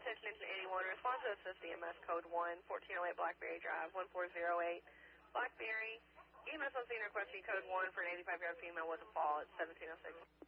attention to anyone. Response to assist EMS code 1, 1408 Blackberry Drive, 1408 Blackberry. EMS on scene requesting code 1 for an 85-year-old female with a fall at 1706.